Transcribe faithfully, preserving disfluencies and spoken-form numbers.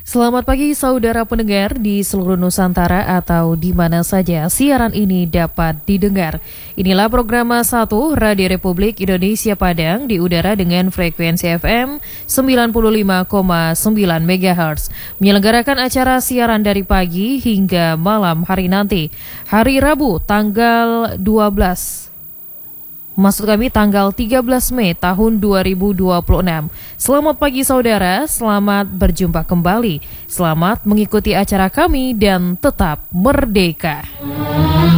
Selamat pagi saudara pendengar di seluruh Nusantara atau di mana saja siaran ini dapat didengar. Inilah program satu Radio Republik Indonesia Padang di udara dengan frekuensi F M sembilan puluh lima koma sembilan megahertz. Menyelenggarakan acara siaran dari pagi hingga malam hari nanti. Hari Rabu tanggal dua belas Maksud kami tanggal tiga belas Mei tahun dua ribu dua puluh enam. Selamat pagi saudara, selamat berjumpa kembali. Selamat mengikuti acara kami dan tetap merdeka.